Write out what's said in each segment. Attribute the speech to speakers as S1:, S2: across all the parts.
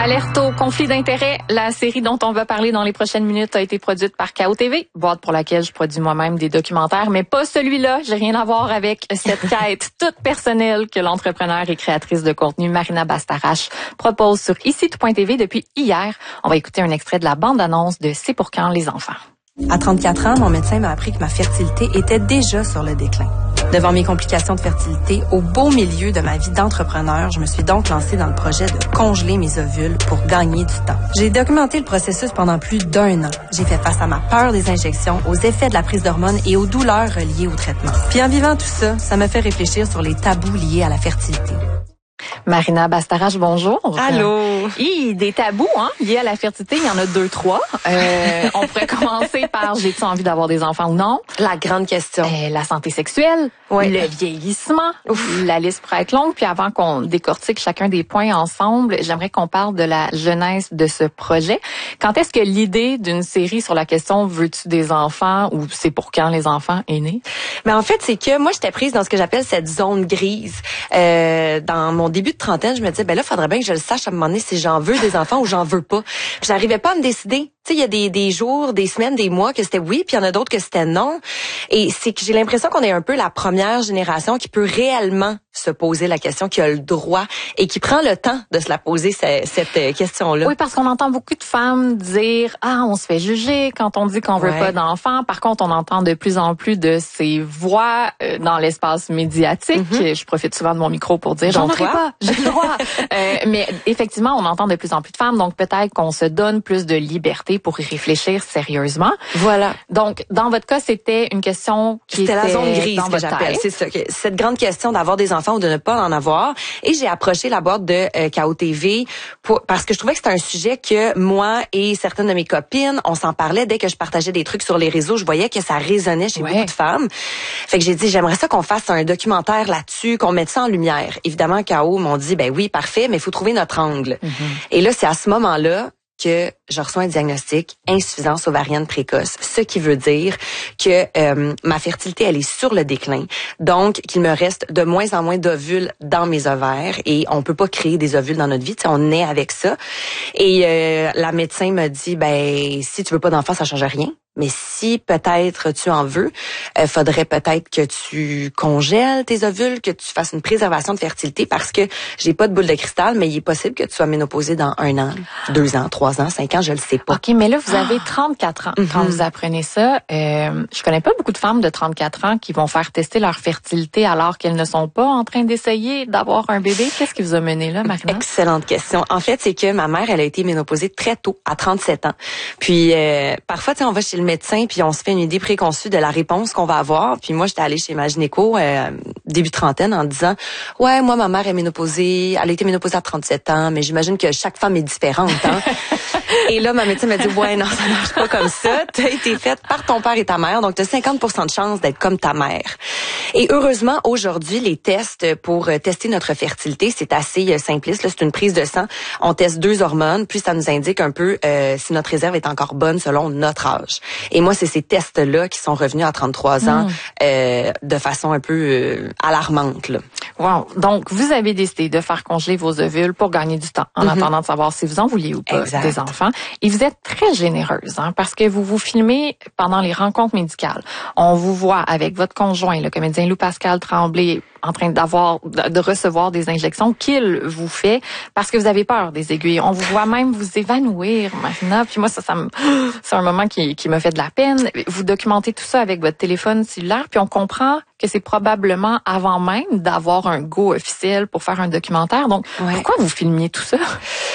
S1: Alerte au conflit d'intérêts. La série dont on va parler dans les prochaines minutes a été produite par KO TV, boîte pour laquelle je produis moi-même des documentaires, mais pas celui-là. J'ai rien à voir avec cette quête toute personnelle que l'entrepreneur et créatrice de contenu Marina Bastarache propose sur ici.tv depuis hier. On va écouter un extrait de la bande-annonce de C'est pour quand les enfants.
S2: À 34 ans, mon médecin m'a appris que ma fertilité était déjà sur le déclin. Devant mes complications de fertilité, au beau milieu de ma vie d'entrepreneur, je me suis donc lancée dans le projet de congeler mes ovules pour gagner du temps. J'ai documenté le processus pendant plus d'1 an. J'ai fait face à ma peur des injections, aux effets de la prise d'hormones et aux douleurs reliées au traitement. Puis en vivant tout ça, ça me fait réfléchir sur les tabous liés à la fertilité.
S1: Marina Bastarache, bonjour.
S2: Allô.
S1: Des tabous liés à la fertilité, il y en a 2, 3. On pourrait commencer par j'ai-tu envie d'avoir des enfants ou non?
S2: La grande question.
S1: La santé sexuelle, le vieillissement, la liste pourrait être longue. Puis avant qu'on décortique chacun des points ensemble, j'aimerais qu'on parle de la jeunesse de ce projet. Quand est-ce que l'idée d'une série sur la question veux-tu des enfants ou c'est pour quand les enfants est née?
S2: Mais en fait, c'est que moi, j'étais prise dans ce que j'appelle cette zone grise. Dans mon début de trentaine, je me disais, ben là, faudrait bien que je le sache à un moment donné si j'en veux des enfants ou j'en veux pas. Puis j'arrivais pas à me décider. Tu sais, il y a des jours, des semaines, des mois que c'était oui, puis il y en a d'autres que c'était non. Et c'est que j'ai l'impression qu'on est un peu la première génération qui peut réellement se poser la question, qui a le droit et qui prend le temps de se la poser, cette question-là.
S1: Oui, parce qu'on entend beaucoup de femmes dire, on se fait juger quand on dit qu'on veut pas d'enfants. Par contre, on entend de plus en plus de ces voix dans l'espace médiatique. Je profite souvent de mon micro pour dire, j'en aurais pas, j'ai le droit. Mais effectivement, on entend de plus en plus de femmes, donc peut-être qu'on se donne plus de liberté pour y réfléchir sérieusement.
S2: Voilà.
S1: Donc, dans votre cas, c'était une question qui était
S2: la zone grise
S1: que
S2: j'appelle. C'est ça. Cette grande question d'avoir des enfants ou de ne pas en avoir. Et j'ai approché la boîte de KO TV parce que je trouvais que c'était un sujet que moi et certaines de mes copines, on s'en parlait dès que je partageais des trucs sur les réseaux. Je voyais que ça résonnait chez beaucoup de femmes. Fait que j'ai dit, j'aimerais ça qu'on fasse un documentaire là-dessus, qu'on mette ça en lumière. Évidemment, KO m'ont dit, ben oui, parfait, mais il faut trouver notre angle. Et là, c'est à ce moment-là que je reçois un diagnostic insuffisance ovarienne précoce, ce qui veut dire que ma fertilité, elle est sur le déclin. Donc, qu'il me reste de moins en moins d'ovules dans mes ovaires et on peut pas créer des ovules dans notre vie, on naît avec ça. Et la médecin me dit, ben si tu veux pas d'enfant, ça change rien. Mais si peut-être tu en veux, faudrait peut-être que tu congèles tes ovules, que tu fasses une préservation de fertilité parce que j'ai pas de boule de cristal, mais il est possible que tu sois ménopausée dans 1 an, 2 ans, 3 ans, 5 ans, je le sais pas.
S1: OK, mais là, vous avez 34 ans quand vous apprenez ça. Je connais pas beaucoup de femmes de 34 ans qui vont faire tester leur fertilité alors qu'elles ne sont pas en train d'essayer d'avoir un bébé. Qu'est-ce qui vous a mené là, Marina?
S2: Excellente question. En fait, c'est que ma mère, elle a été ménopausée très tôt, à 37 ans. Puis parfois, tu sais, on va chez le médecin puis on se fait une idée préconçue de la réponse qu'on va avoir. Puis moi, j'étais allée chez ma gynéco début trentaine en disant ouais, moi ma mère est ménopausée, elle a été ménopausée à 37 ans, mais j'imagine que chaque femme est différente. Et là, ma médecin m'a dit ouais, non, ça marche pas comme ça. Tu as été faite par ton père et ta mère, donc tu as 50% de chance d'être comme ta mère. Et heureusement, aujourd'hui, les tests pour tester notre fertilité, c'est assez simpliste. Là, c'est une prise de sang. On teste 2 hormones, puis ça nous indique un peu si notre réserve est encore bonne selon notre âge. Et moi, c'est ces tests-là qui sont revenus à 33 ans de façon un peu alarmante. Là.
S1: Wow. Donc, vous avez décidé de faire congeler vos ovules pour gagner du temps en attendant de savoir si vous en vouliez ou pas des enfants. Et vous êtes très généreuse parce que vous vous filmez pendant les rencontres médicales. On vous voit avec votre conjoint, le comédien Louis-Pascal Tremblay, en train de recevoir des injections qu'il vous fait parce que vous avez peur des aiguilles. On vous voit même vous évanouir, Marina. Puis moi, c'est un moment qui me fait de la peine. Vous documentez tout ça avec votre téléphone cellulaire, puis on comprend que c'est probablement avant même d'avoir un go officiel pour faire un documentaire. Donc, pourquoi vous filmiez tout ça?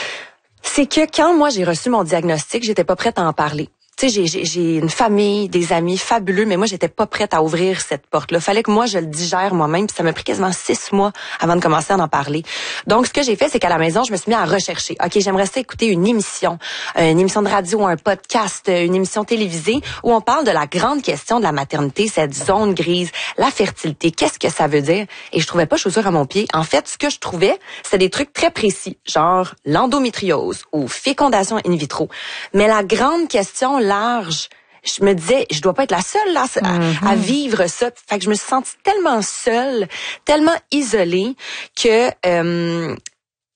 S2: C'est que quand moi j'ai reçu mon diagnostic, j'étais pas prête à en parler. Tu sais, j'ai une famille, des amis fabuleux, mais moi, j'étais pas prête à ouvrir cette porte-là. Fallait que moi, je le digère moi-même, puis ça m'a pris quasiment 6 mois avant de commencer à en parler. Donc, ce que j'ai fait, c'est qu'à la maison, je me suis mis à rechercher. OK, j'aimerais ça écouter une émission de radio, un podcast, une émission télévisée où on parle de la grande question de la maternité, cette zone grise, la fertilité. Qu'est-ce que ça veut dire? Et je trouvais pas chaussure à mon pied. En fait, ce que je trouvais, c'était des trucs très précis, genre l'endométriose ou fécondation in vitro. Mais la grande question large, je me disais, je dois pas être la seule là à vivre ça. Fait que je me suis sentie tellement seule, tellement isolée que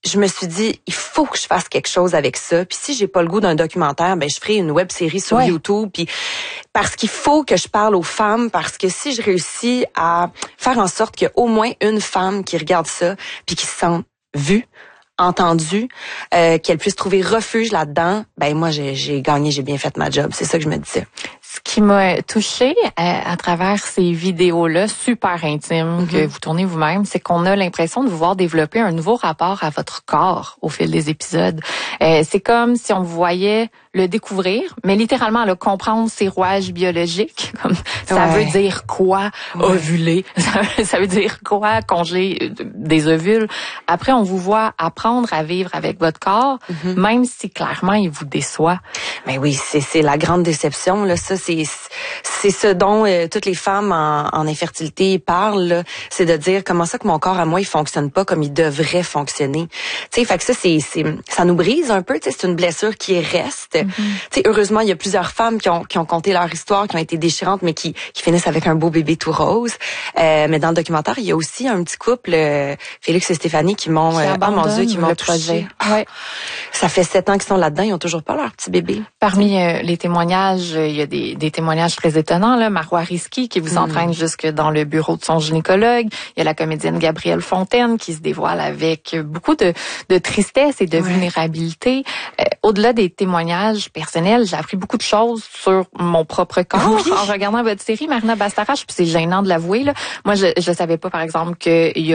S2: je me suis dit, il faut que je fasse quelque chose avec ça. Puis si j'ai pas le goût d'un documentaire, ben je ferai une web-série sur YouTube. Puis parce qu'il faut que je parle aux femmes, parce que si je réussis à faire en sorte qu'il y a au moins une femme qui regarde ça, puis qui se sent vue, entendue, qu'elle puisse trouver refuge là-dedans, ben moi j'ai gagné, j'ai bien fait ma job. C'est ça que je me disais.
S1: Ce qui m'a touchée à travers ces vidéos-là, super intimes, que vous tournez vous-même, c'est qu'on a l'impression de vous voir développer un nouveau rapport à votre corps au fil des épisodes. C'est comme si on vous voyait le découvrir, mais littéralement le comprendre ses rouages biologiques. Comme ça veut dire quoi ovuler, ça veut dire quoi congeler des ovules. Après, on vous voit apprendre à vivre avec votre corps, même si clairement il vous déçoit.
S2: Mais oui, c'est la grande déception là. Ça, c'est ce dont toutes les femmes en infertilité parlent. Là. C'est de dire comment ça que mon corps à moi il fonctionne pas comme il devrait fonctionner. Tu sais, fait que ça ça nous brise un peu. Tu sais, c'est une blessure qui reste. Tu sais, heureusement il y a plusieurs femmes qui ont conté leur histoire, qui ont été déchirantes, mais qui finissent avec un beau bébé tout rose. Mais dans le documentaire, il y a aussi un petit couple, Félix et Stéphanie, qui m'ont touché.
S1: Ouais.
S2: Ça fait 7 ans qu'ils sont là-dedans, ils ont toujours pas leur petit bébé.
S1: Parmi les témoignages, il y a des témoignages très étonnants. Là, Marois Risky qui vous entraîne jusque dans le bureau de son gynécologue. Il y a la comédienne Gabrielle Fontaine qui se dévoile avec beaucoup de tristesse et de vulnérabilité. Au-delà des témoignages personnels, j'ai appris beaucoup de choses sur mon propre corps en regardant votre série, Marina Bastarache. Puis c'est gênant de l'avouer. Là. Moi, je savais pas, par exemple, qu'il y a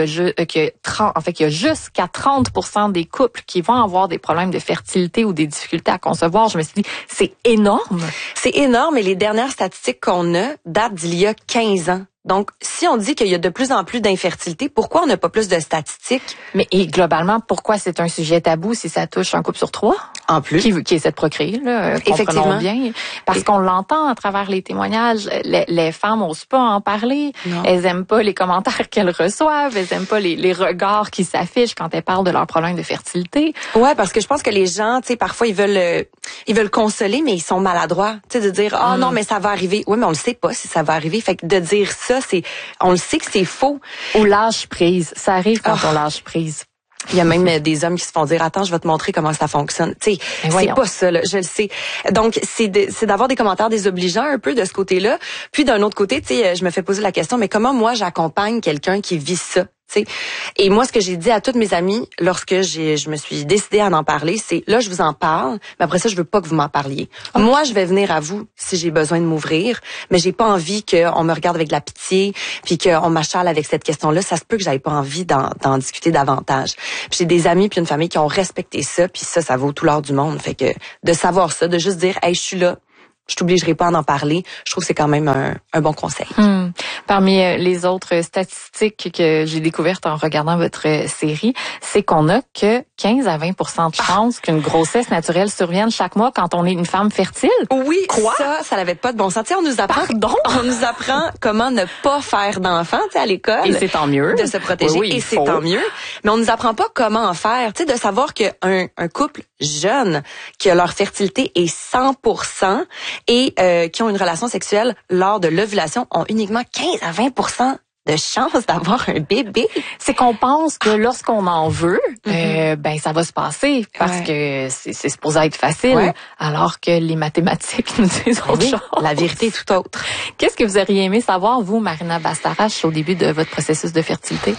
S1: jusqu'à 30% des couples qui vont avoir des problèmes de fertilité ou des difficultés à concevoir. Je me suis dit, c'est énorme.
S2: C'est énorme, et les dernières statistiques qu'on a datent d'il y a 15 ans. Donc, si on dit qu'il y a de plus en plus d'infertilité, pourquoi on n'a pas plus de statistiques?
S1: Mais et globalement, pourquoi c'est un sujet tabou si ça touche un couple sur 3?
S2: En plus.
S1: Qui essaie de procréer, là, comprenons bien. Parce qu'on l'entend à travers les témoignages. Les femmes n'osent pas en parler. Non. Elles aiment pas les commentaires qu'elles reçoivent. Elles aiment pas les regards qui s'affichent quand elles parlent de leurs problèmes de fertilité.
S2: Ouais, parce que je pense que les gens, tu sais, parfois ils veulent consoler, mais ils sont maladroits. Tu sais, de dire, non, mais ça va arriver. Ouais, mais on le sait pas si ça va arriver. Fait que de dire ça, on le sait que c'est faux.
S1: Ou lâche prise. Ça arrive quand on lâche prise.
S2: Il y a même des hommes qui se font dire, attends, je vais te montrer comment ça fonctionne. Tu sais, c'est pas ça, là, je le sais. Donc, c'est d'avoir des commentaires désobligeants un peu de ce côté-là. Puis d'un autre côté, tu sais, je me fais poser la question, mais comment moi j'accompagne quelqu'un qui vit ça? T'sais. Et moi, ce que j'ai dit à toutes mes amies lorsque je me suis décidée à en parler, c'est là, je vous en parle, mais après ça, je veux pas que vous m'en parliez. Okay. Moi, je vais venir à vous si j'ai besoin de m'ouvrir, mais j'ai pas envie qu'on me regarde avec de la pitié, puis qu'on m'achale avec cette question-là. Ça se peut que j'avais pas envie d'en discuter davantage. Puis j'ai des amis puis une famille qui ont respecté ça, puis ça vaut tout l'or du monde. Fait que de savoir ça, de juste dire, hey, je suis là. Je t'obligerai pas à en parler. Je trouve que c'est quand même un bon conseil.
S1: Parmi les autres statistiques que j'ai découvertes en regardant votre série, c'est qu'on a que 15 à 20% de chances qu'une grossesse naturelle survienne chaque mois quand on est une femme fertile.
S2: Oui, quoi? Ça n'avait pas de bon sens. On nous apprend, on nous apprend comment ne pas faire d'enfants, à l'école.
S1: Et c'est tant mieux.
S2: De se protéger. Oui, et c'est tant mieux. Mais on nous apprend pas comment en faire. Tu sais, de savoir qu'un couple jeune, que leur fertilité est 100%, et qui ont une relation sexuelle lors de l'ovulation ont uniquement 15 à 20% de chance d'avoir un bébé.
S1: C'est qu'on pense que lorsqu'on en veut, ben ça va se passer parce que c'est supposé être facile, alors que les mathématiques nous disent autre chose.
S2: La vérité est tout autre.
S1: Qu'est-ce que vous auriez aimé savoir, vous, Marina Bastarache, au début de votre processus de fertilité?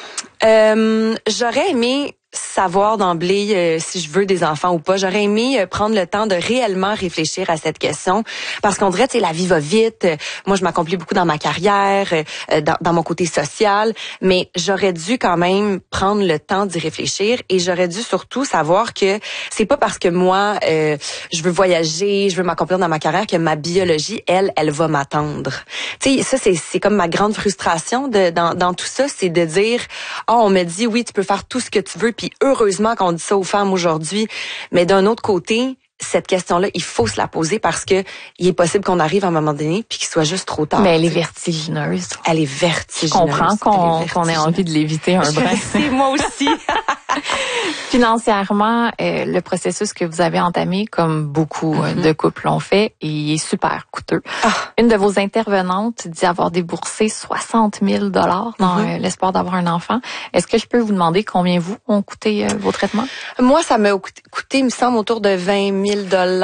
S2: J'aurais aimé savoir d'emblée si je veux des enfants ou pas. J'aurais aimé prendre le temps de réellement réfléchir à cette question parce qu'on dirait, tu sais, la vie va vite. Moi, je m'accomplis beaucoup dans ma carrière, dans mon côté social, mais j'aurais dû quand même prendre le temps d'y réfléchir et j'aurais dû surtout savoir que c'est pas parce que moi, je veux voyager, je veux m'accomplir dans ma carrière que ma biologie, elle va m'attendre. Tu sais, ça, c'est comme ma grande frustration dans tout ça, c'est de dire, on me dit, oui, tu peux faire tout ce que tu veux, puis heureusement qu'on dit ça aux femmes aujourd'hui. Mais d'un autre côté, cette question-là, il faut se la poser parce que il est possible qu'on arrive à un moment donné puis qu'il soit juste trop tard.
S1: Mais elle est vertigineuse.
S2: Elle est vertigineuse.
S1: Je comprends qu'on ait envie de l'éviter un brin.
S2: C'est moi aussi.
S1: Financièrement, le processus que vous avez entamé, comme beaucoup de couples l'ont fait, il est super coûteux. Une de vos intervenantes dit avoir déboursé 60 000 $ dans l'espoir d'avoir un enfant. Est-ce que je peux vous demander combien vous ont coûté vos traitements?
S2: Moi, ça m'a coûté, il me semble, autour de 20 000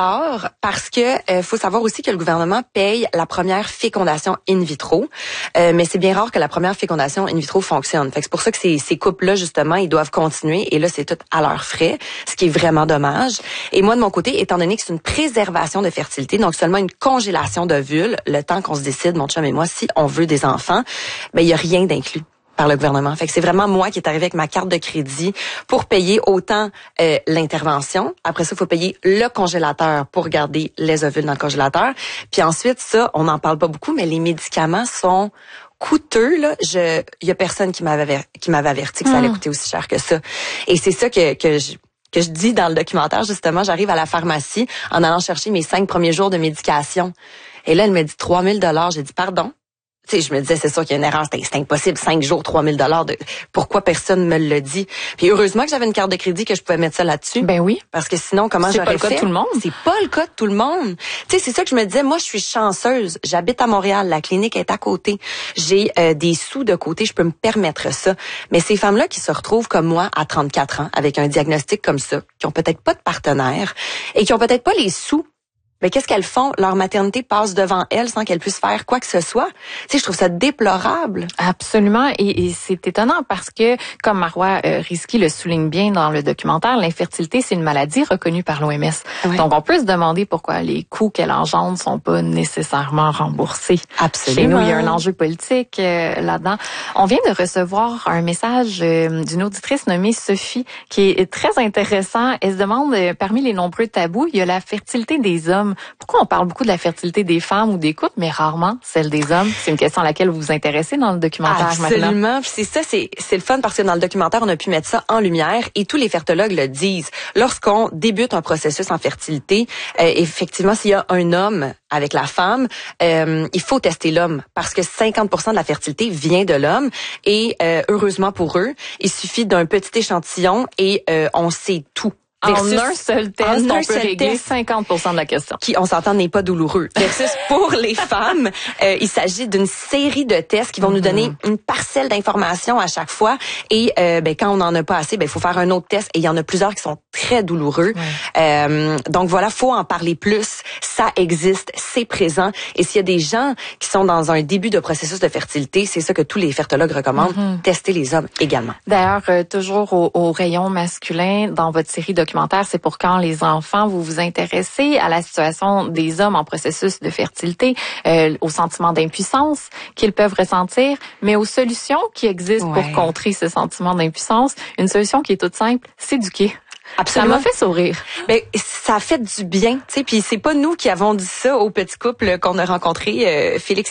S2: $ parce que faut savoir aussi que le gouvernement paye la première fécondation in vitro, mais c'est bien rare que la première fécondation in vitro fonctionne. Fait que c'est pour ça que ces couples-là, justement, ils doivent continuer et là, c'est tout à leurs frais, ce qui est vraiment dommage. Et moi, de mon côté, étant donné que c'est une préservation de fertilité, donc seulement une congélation d'ovules, le temps qu'on se décide, mon chum et moi, si on veut des enfants, ben il y a rien d'inclus par le gouvernement. Fait que c'est vraiment moi qui est arrivé avec ma carte de crédit pour payer autant l'intervention. Après ça, il faut payer le congélateur pour garder les ovules dans le congélateur. Puis ensuite, ça, on n'en parle pas beaucoup, mais les médicaments sont coûteux, là. Il y a personne qui m'avait averti que ça allait coûter aussi cher que ça. Et c'est ça que je dis dans le documentaire, justement. J'arrive à la pharmacie en allant chercher mes 5 premiers jours de médication. Et là, elle me dit 3 000 $. J'ai dit, pardon? Tu sais, je me disais, c'est sûr qu'il y a une erreur, c'est impossible, 5 jours, 3 000 $. Pourquoi personne me le dit? Puis heureusement que j'avais une carte de crédit que je pouvais mettre ça là-dessus.
S1: Ben oui.
S2: Parce que sinon, comment j'aurais fait?
S1: C'est pas le cas de tout le monde.
S2: C'est pas le cas de tout le monde. Tu sais, c'est ça que je me disais, moi, je suis chanceuse. J'habite à Montréal, la clinique est à côté. J'ai des sous de côté, je peux me permettre ça. Mais ces femmes-là qui se retrouvent comme moi à 34 ans, avec un diagnostic comme ça, qui ont peut-être pas de partenaire et qui ont peut-être pas les sous. Mais qu'est-ce qu'elles font? Leur maternité passe devant elles sans qu'elles puissent faire quoi que ce soit. Tu sais, je trouve ça déplorable.
S1: Absolument. Et c'est étonnant parce que, comme Marois Rizki le souligne bien dans le documentaire, l'infertilité, c'est une maladie reconnue par l'OMS. Oui. Donc, on peut se demander pourquoi les coûts qu'elle engendre sont pas nécessairement remboursés.
S2: Absolument.
S1: Chez nous, il y a un enjeu politique là-dedans. On vient de recevoir un message d'une auditrice nommée Sophie qui est très intéressant. Elle se demande, parmi les nombreux tabous, il y a la fertilité des hommes. Pourquoi on parle beaucoup de la fertilité des femmes ou des couples, mais rarement celle des hommes? C'est une question à laquelle vous vous intéressez dans le documentaire.
S2: Absolument. Puis c'est ça, c'est le fun parce que dans le documentaire, on a pu mettre ça en lumière et tous les fertologues le disent. Lorsqu'on débute un processus en fertilité, effectivement, s'il y a un homme avec la femme, il faut tester l'homme parce que 50% de la fertilité vient de l'homme et heureusement pour eux, il suffit d'un petit échantillon et on sait tout.
S1: En un seul test, on peut régler 50% de la question.
S2: Qui, on s'entend, n'est pas douloureux. Versus pour les femmes, il s'agit d'une série de tests qui vont nous donner une parcelle d'informations à chaque fois. Et quand on n'en a pas assez, il faut faire un autre test. Et il y en a plusieurs qui sont très douloureux. Donc voilà, faut en parler plus. Ça existe, c'est présent. Et s'il y a des gens qui sont dans un début de processus de fertilité, c'est ça que tous les fertologues recommandent. Tester les hommes également.
S1: D'ailleurs, toujours au rayon masculin, dans votre série documentaire, c'est pour quand les enfants, vous vous intéressez à la situation des hommes en processus de fertilité, au sentiment d'impuissance qu'ils peuvent ressentir, mais aux solutions qui existent pour contrer ce sentiment d'impuissance. Une solution qui est toute simple, s'éduquer.
S2: Absolument.
S1: Ça m'a fait sourire.
S2: Ben, ça a fait du bien, tu sais, puis c'est pas nous qui avons dit ça au petit couple qu'on a rencontré, Félix